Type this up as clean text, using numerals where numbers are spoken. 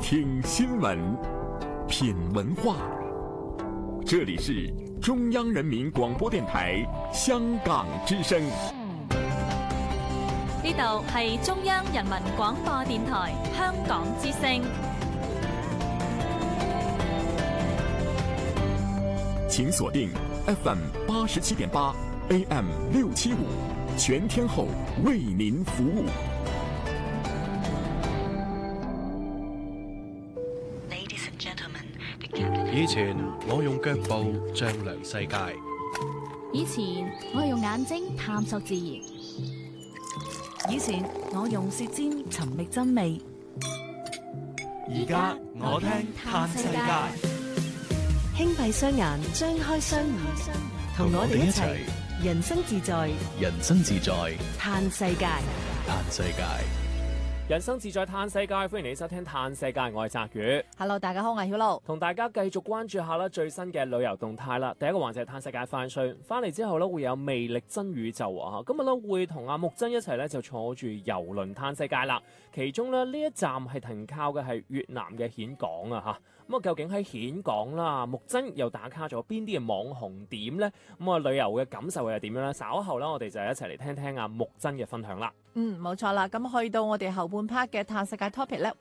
聽新聞，品文化。這裡是中央人民廣播電台香港之聲。 呢度係中央人民廣播電台香港之聲。 請鎖定 FM 87.8 AM 675，全天候為您服務。 以前我用腳步丈量世界， 以前我用眼睛探索自然， 以前我用舌尖尋覓真味， 而家我聽嘆世界。 輕閉雙眼，張開雙耳，同我哋一齊人生自在， 人生自在嘆世界， 嘆世界。 人生自在嘆世界，歡迎你收聽嘆世界，我係澤宇。 Hello， 大家好，我係曉露， 同大家繼續關注下啦最新嘅旅遊動態啦。第一個環節係嘆世界快訊，翻嚟之後咧會有魅力真宇宙啊！今日咧會同阿木真一齊咧就坐住遊輪嘆世界啦。其中咧呢一站係停靠嘅係越南嘅峴港啊吓。咁啊究竟喺峴港啦，木真又打卡咗邊啲嘅網紅點呢？咁啊旅遊嘅感受又係點樣呢？稍後咧我哋就一齊嚟聽聽阿木真嘅分享啦。 冇錯啦，咁去到我哋後半 part 嘅嘆世界 topic 咧。